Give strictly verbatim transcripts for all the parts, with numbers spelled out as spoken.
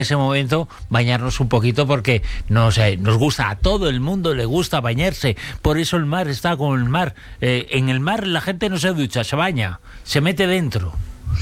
ese momento bañarnos un poquito porque nos, eh, nos gusta, a todo el mundo le gusta bañarse, por eso el mar está con el mar. Eh, en el mar la gente no se ducha, se baña, se mete dentro.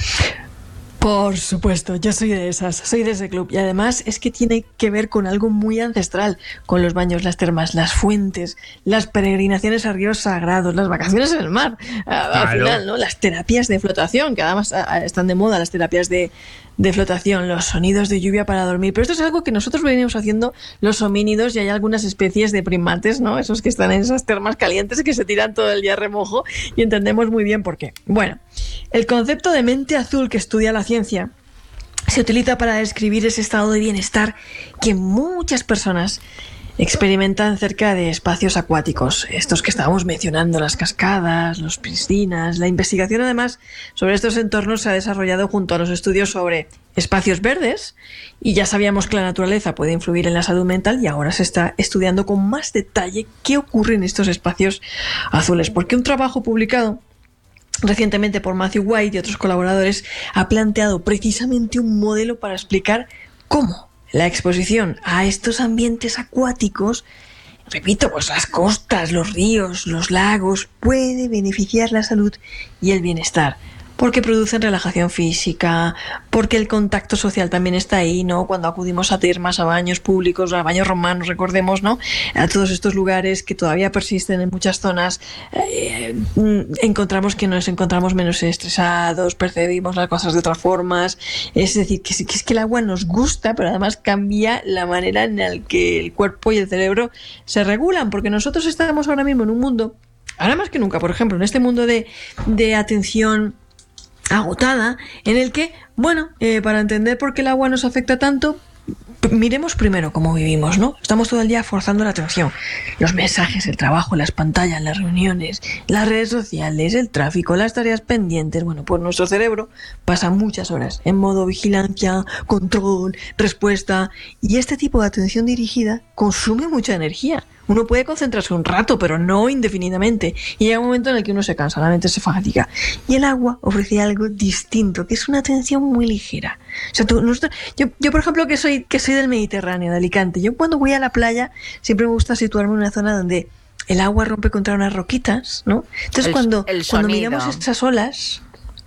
Por supuesto, yo soy de esas, soy de ese club. Y además es que tiene que ver con algo muy ancestral, con los baños, las termas, las fuentes, las peregrinaciones a ríos sagrados, las vacaciones en el mar. Claro. Al final, ¿no? Las terapias de flotación, que además están de moda, las terapias de, de flotación, los sonidos de lluvia para dormir. Pero esto es algo que nosotros venimos haciendo los homínidos, y hay algunas especies de primates, ¿no? Esos que están en esas termas calientes que se tiran todo el día a remojo, y entendemos muy bien por qué. Bueno, el concepto de mente azul que estudia la ciencia se utiliza para describir ese estado de bienestar que muchas personas experimentan cerca de espacios acuáticos, estos que estábamos mencionando, las cascadas, las piscinas. La investigación, además, sobre estos entornos se ha desarrollado junto a los estudios sobre espacios verdes, y ya sabíamos que la naturaleza puede influir en la salud mental, y ahora se está estudiando con más detalle qué ocurre en estos espacios azules, porque un trabajo publicado recientemente por Matthew White y otros colaboradores ha planteado precisamente un modelo para explicar cómo la exposición a estos ambientes acuáticos, repito, pues las costas, los ríos, los lagos, puede beneficiar la salud y el bienestar, porque producen relajación física, porque el contacto social también está ahí, ¿no? Cuando acudimos a termas, a baños públicos, a baños romanos, recordemos, ¿no? A todos estos lugares que todavía persisten en muchas zonas, eh, encontramos que nos encontramos menos estresados, percibimos las cosas de otras formas. Es decir, que, que es que el agua nos gusta, pero además cambia la manera en la que el cuerpo y el cerebro se regulan, porque nosotros estamos ahora mismo en un mundo, ahora más que nunca, por ejemplo, en este mundo de, de atención agotada, en el que, bueno, eh, para entender por qué el agua nos afecta tanto, miremos primero cómo vivimos, ¿no? Estamos todo el día forzando la atención. Los mensajes, el trabajo, las pantallas, las reuniones, las redes sociales, el tráfico, las tareas pendientes. Bueno, pues nuestro cerebro pasa muchas horas en modo vigilancia, control, respuesta, y este tipo de atención dirigida consume mucha energía. Uno puede concentrarse un rato, pero no indefinidamente. Y llega un momento en el que uno se cansa, la mente se fatiga. Y el agua ofrece algo distinto, que es una atención muy ligera. O sea, tú, nosotros, yo, yo, por ejemplo, que soy, que soy del Mediterráneo, de Alicante, yo cuando voy a la playa siempre me gusta situarme en una zona donde el agua rompe contra unas roquitas, ¿no? Entonces, el, cuando, el cuando miramos esas olas...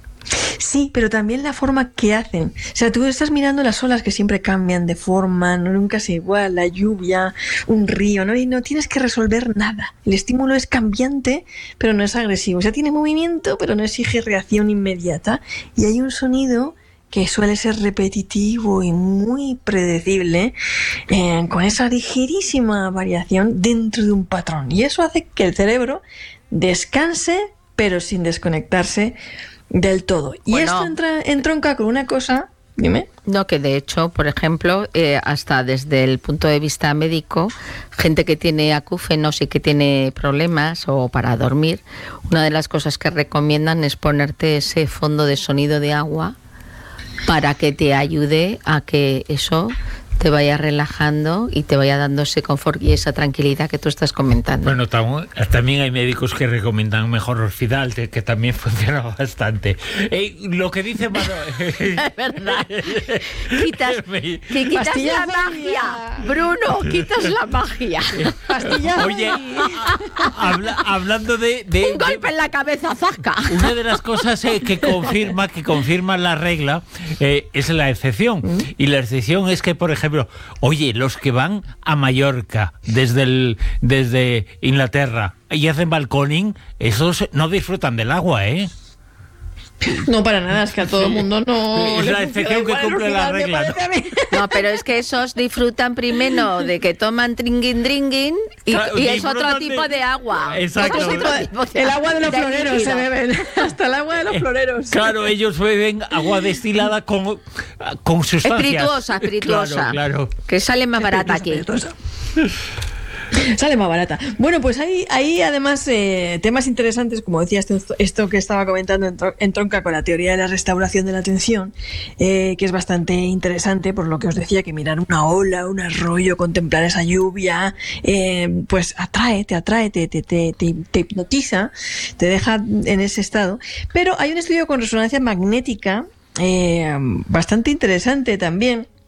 Sí, pero también la forma que hacen. O sea, tú estás mirando las olas que siempre cambian de forma, no, nunca es igual, la lluvia, un río, ¿no? Y no tienes que resolver nada. El estímulo es cambiante, pero no es agresivo. O sea, tiene movimiento, pero no exige reacción inmediata. Y hay un sonido que suele ser repetitivo y muy predecible, eh, con esa ligerísima variación dentro de un patrón. Y eso hace que el cerebro descanse, pero sin desconectarse del todo. Y bueno, esto entra, entronca con una cosa, dime. No, que de hecho, por ejemplo, eh, hasta desde el punto de vista médico, gente que tiene acúfenos y que tiene problemas o para dormir, una de las cosas que recomiendan es ponerte ese fondo de sonido de agua para que te ayude a que eso te vaya relajando y te vaya dando ese confort y esa tranquilidad que tú estás comentando. Bueno, también hay médicos que recomiendan mejor Orfidal, que también funciona bastante. Eh, lo que dice Mano... Es verdad. Quitas, que quitas Pastilla la magia. Bruno, quitas la magia. Pastilla. Oye, habla, hablando de, de... Un golpe de, en la cabeza, zasca. Una de las cosas eh, que confirma que confirma la regla eh, es la excepción. ¿Mm? Y la excepción es que, por ejemplo, oye, los que van a Mallorca desde el, desde Inglaterra y hacen balconing, esos no disfrutan del agua, ¿eh? No, para nada, es que a todo el mundo no... Es la excepción que cumple la regla, ¿no? No, pero es que esos disfrutan primero de que toman drinking drinking y, claro, y es otro tipo de, de agua. Exacto. Es otro tipo de, el agua de los de floreros líquido. Se beben. Hasta el agua de los floreros. Claro, ellos beben agua destilada con, con sustancias. Espirituosa, espirituosa. Claro, claro. Que sale más barata aquí. Sale más barata. Bueno, pues hay, hay además eh, temas interesantes, como decía esto, esto que estaba comentando, entronca con la teoría de la restauración de la atención, eh, que es bastante interesante, por lo que os decía, que mirar una ola, un arroyo, contemplar esa lluvia, eh, pues atrae, te atrae, te, te, te, te, te hipnotiza, te deja en ese estado. Pero hay un estudio con resonancia magnética eh, bastante interesante también,